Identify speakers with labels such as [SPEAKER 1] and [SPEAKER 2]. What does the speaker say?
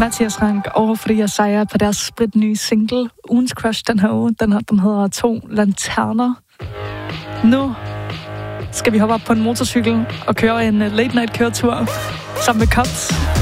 [SPEAKER 1] Mathias Rank og Frida Seier på deres spritnye single. Ugens crush den her uge, den hedder 2 Lanterner. Nu skal vi hoppe op på en motorcykel og køre en late night køretur sammen med Cops.